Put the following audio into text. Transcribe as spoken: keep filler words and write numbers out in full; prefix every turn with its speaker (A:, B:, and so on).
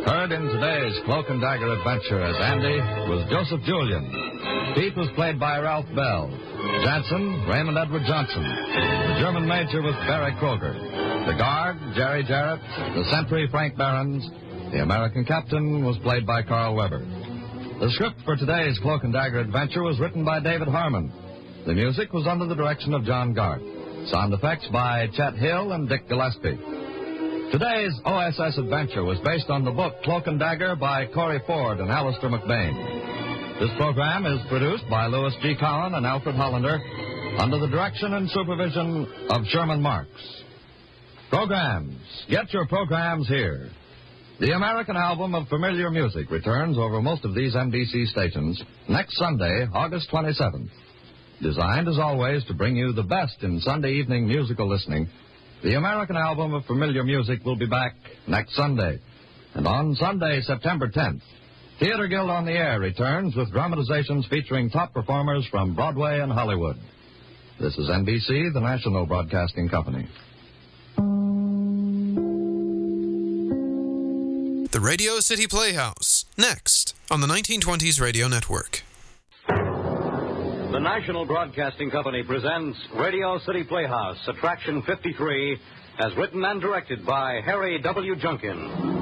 A: Heard in today's Cloak and Dagger adventure as Andy was Joseph Julian. Pete was played by Ralph Bell. Jansen, Raymond Edward Johnson. The German major was Barry Kroger. The guard, Jerry Jarrett. The sentry, Frank Behrens. The American captain was played by Carl Weber. The script for today's Cloak and Dagger adventure was written by David Harmon. The music was under the direction of John Garth. Sound effects by Chet Hill and Dick Gillespie. Today's O S S adventure was based on the book Cloak and Dagger by Corey Ford and Alistair McBain. This program is produced by Louis G. Cowan and Alfred Hollander under the direction and supervision of Sherman Marks. Programs. Get your programs here. The American album of familiar music returns over most of these N B C stations next Sunday, August twenty-seventh. Designed, as always, to bring you the best in Sunday evening musical listening, the American album of familiar music will be back next Sunday. And on Sunday, September tenth, Theater Guild on the Air returns with dramatizations featuring top performers from Broadway and Hollywood. This is N B C, the National Broadcasting Company.
B: The Radio City Playhouse, next on the nineteen twenties Radio Network.
C: The National Broadcasting Company presents Radio City Playhouse, Attraction fifty-three, as written and directed by Harry W. Junkin.